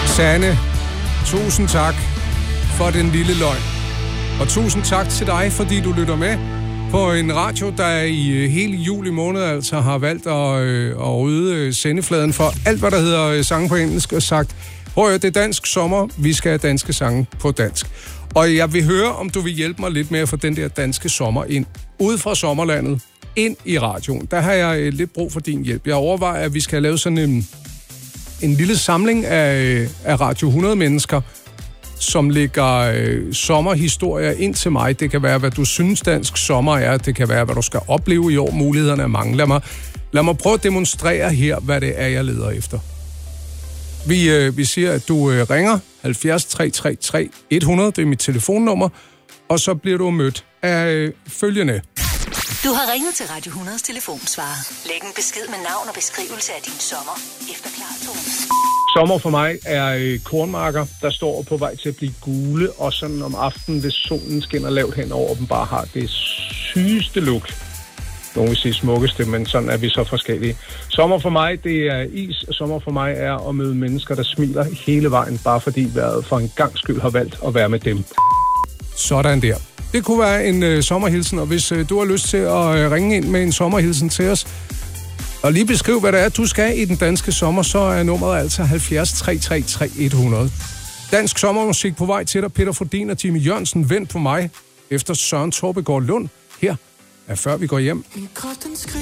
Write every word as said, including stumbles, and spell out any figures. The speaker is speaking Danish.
Sanne, tusind tak for den lille løgn. Og tusind tak til dig, fordi du lytter med på en radio, der i hele juli måned altså har valgt at, øh, at rydde sendefladen for alt, hvad der hedder sange på engelsk, og sagt, prøv at det er dansk sommer, vi skal have danske sange på dansk. Og jeg vil høre, om du vil hjælpe mig lidt med at få den der danske sommer ind, ude fra sommerlandet, ind i radioen. Der har jeg lidt brug for din hjælp. Jeg overvejer, at vi skal lave sådan en, en lille samling af, af Radio hundrede mennesker, som lægger øh, sommerhistorier ind til mig. Det kan være, hvad du synes dansk sommer er. Det kan være, hvad du skal opleve i år. Mulighederne er mange. Lad mig, lad mig prøve at demonstrere her, hvad det er, jeg leder efter. Vi, øh, vi siger, at du øh, ringer halvfjerds tre tre tre hundrede. Det er mit telefonnummer. Og så bliver du mødt af øh, følgende. Du har ringet til Radio hundredes telefonsvarer. Læg en besked med navn og beskrivelse af din sommer efter klartonen. Sommer for mig er øh, kornmarker, der står på vej til at blive gule, og sådan om aftenen, hvis solen skinner lavt hen over dem, bare har det sygeste look. Nogle vil sige smukkeste, men sådan er vi så forskellige. Sommer for mig, det er is, og sommer for mig er at møde mennesker, der smiler hele vejen, bare fordi vejret for en gang skyld har valgt at være med dem. Sådan der. Det kunne være en øh, sommerhilsen, og hvis øh, du har lyst til at øh, ringe ind med en sommerhilsen til os, og lige beskriv, hvad det er, du skal i den danske sommer, så er nummeret altså halvfjerds tre tre tre hundrede. Dansk sommermusik på vej til dig, Peter Frodin og Jimmy Jørgensen. Vent på mig efter Søren Torbegaard Lund. Her er Før vi går hjem.